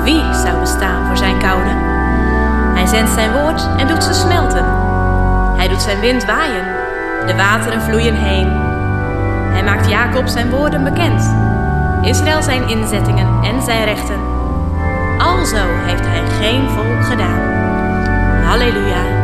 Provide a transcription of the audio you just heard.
Wie zou bestaan voor zijn koude? Hij zendt zijn woord en doet ze smelten. Hij doet zijn wind waaien, de wateren vloeien heen. Hij maakt Jacob zijn woorden bekend, Israël zijn inzettingen en zijn rechten. Alzo heeft hij geen volk gedaan. Halleluja.